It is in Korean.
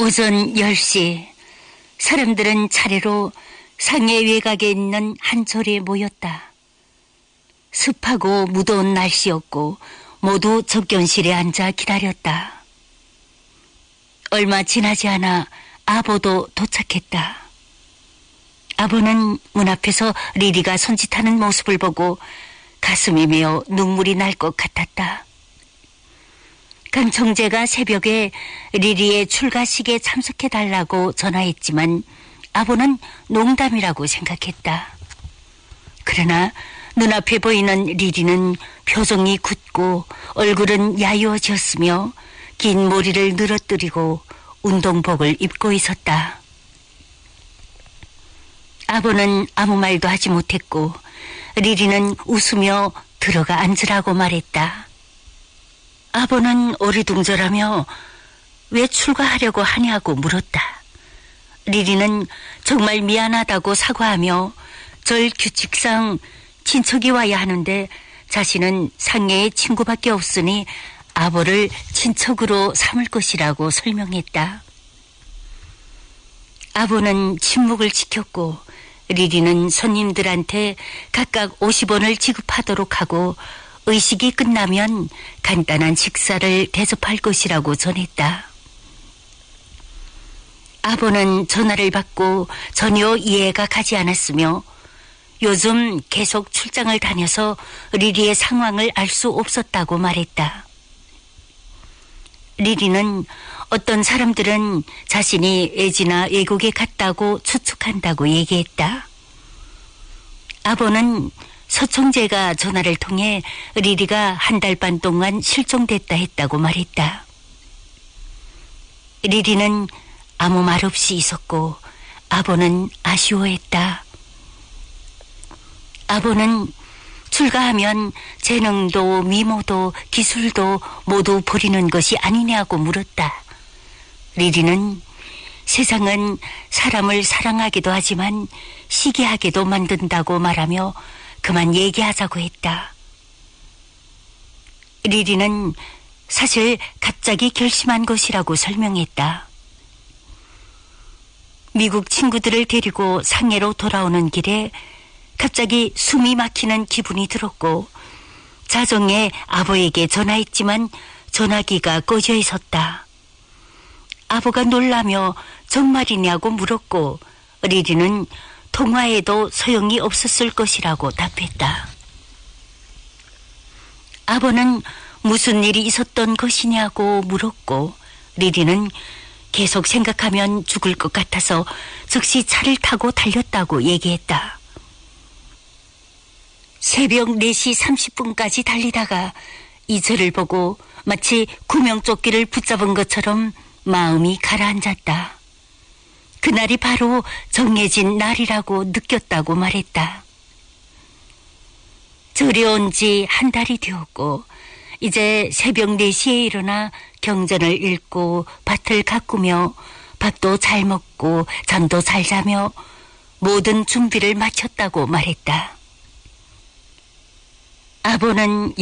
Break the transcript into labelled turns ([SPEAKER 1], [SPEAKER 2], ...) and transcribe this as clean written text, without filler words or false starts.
[SPEAKER 1] 오전 10시 사람들은 차례로 상해 외곽에 있는 한 절에 모였다. 습하고 무더운 날씨였고 모두 접견실에 앉아 기다렸다. 얼마 지나지 않아 아보도 도착했다. 아보는 문 앞에서 리리가 손짓하는 모습을 보고 가슴이 메어 눈물이 날 것 같았다. 강 총재가 새벽에 리리의 출가식에 참석해달라고 전화했지만 아보는 농담이라고 생각했다. 그러나 눈앞에 보이는 리리는 표정이 굳고 얼굴은 야유어졌으며 긴 머리를 늘어뜨리고 운동복을 입고 있었다. 아보는 아무 말도 하지 못했고 리리는 웃으며 들어가 앉으라고 말했다. 아보는 어리둥절하며 왜 출가하려고 하냐고 물었다. 리리는 정말 미안하다고 사과하며 절 규칙상 친척이 와야 하는데 자신은 상해의 친구밖에 없으니 아보를 친척으로 삼을 것이라고 설명했다. 아보는 침묵을 지켰고 리리는 손님들한테 각각 50원을 지급하도록 하고 의식이 끝나면 간단한 식사를 대접할 것이라고 전했다. 아보는 전화를 받고 전혀 이해가 가지 않았으며 요즘 계속 출장을 다녀서 리리의 상황을 알 수 없었다고 말했다. 리리는 어떤 사람들은 자신이 애지나 외국에 갔다고 추측한다고 얘기했다. 아보는 서총재가 전화를 통해 리리가 한 달 반 동안 실종됐다 했다고 말했다. 리리는 아무 말 없이 있었고 아보는 아쉬워했다. 아보는 출가하면 재능도 미모도 기술도 모두 버리는 것이 아니냐고 물었다. 리리는 세상은 사람을 사랑하기도 하지만 시기하게도 만든다고 말하며 그만 얘기하자고 했다. 리리는 사실 갑자기 결심한 것이라고 설명했다. 미국 친구들을 데리고 상해로 돌아오는 길에 갑자기 숨이 막히는 기분이 들었고 자정에 아버에게 전화했지만 전화기가 꺼져 있었다. 아버가 놀라며 정말이냐고 물었고 리리는 통화해도 소용이 없었을 것이라고 답했다. 아버는 무슨 일이 있었던 것이냐고 물었고 리리는 계속 생각하면 죽을 것 같아서 즉시 차를 타고 달렸다고 얘기했다. 새벽 4시 30분까지 달리다가 이 절을 보고 마치 구명조끼를 붙잡은 것처럼 마음이 가라앉았다. 그날이 바로 정해진 날이라고 느꼈다고 말했다. 절에 온 지 한 달이 되었고 이제 새벽 4시에 일어나 경전을 읽고 밭을 가꾸며 밥도 잘 먹고 잠도 잘 자며 모든 준비를 마쳤다고 말했다. 아보는